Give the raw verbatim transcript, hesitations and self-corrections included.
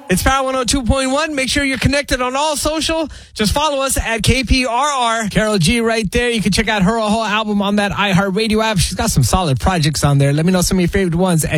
It's Power one oh two point one. Make sure you're connected on all social. Just follow us at K P R R. Carol G right there. You can check out her whole album on that iHeartRadio app. She's got some solid projects on there. Let me know some of your favorite ones.